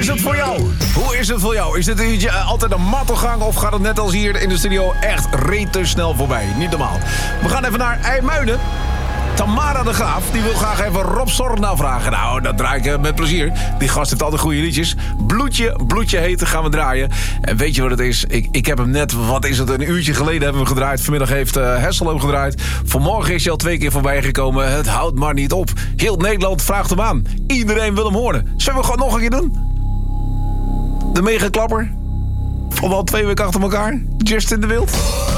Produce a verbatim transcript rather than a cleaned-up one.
is het voor jou? Hoe is het voor jou? Is dit een uurtje altijd een mattelgang of gaat het net als hier in de studio echt rete snel voorbij? Niet normaal. We gaan even naar IJmuiden. Tamara de Graaf, die wil graag even Rob Zorn navragen. Nou, dat draai ik met plezier. Die gast heeft altijd goede liedjes. Bloedje, bloedje heten gaan we draaien. En weet je wat het is? Ik, ik heb hem net, wat is het, een uurtje geleden hebben we hem gedraaid. Vanmiddag heeft uh, Hessel hem gedraaid. Vanmorgen is hij al twee keer voorbij gekomen. Het houdt maar niet op. Heel Nederland vraagt hem aan. Iedereen wil hem horen. Zullen we gewoon nog een keer doen? De megaklapper. Van al twee weken achter elkaar. Justin de Wild.